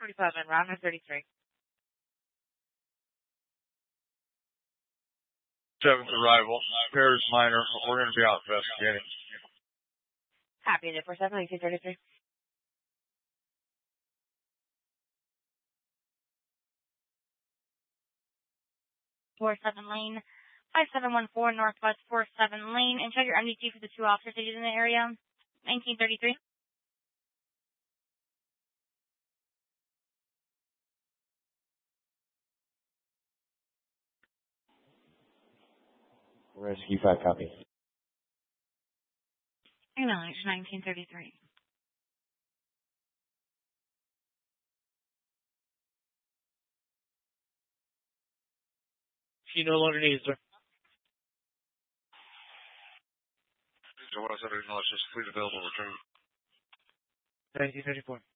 47, round 33. 7th arrival, Paris Minor. We're going to be out investigating. Copy, 47, 1933. Lane, 5714 Northwest 47 Lane, and check your MDT for the 2 officers that in the area. 1933. Rescue 5, copy. Acknowledge, 1933. She no longer needs her. So what I said, acknowledge this fleet available return. 1934.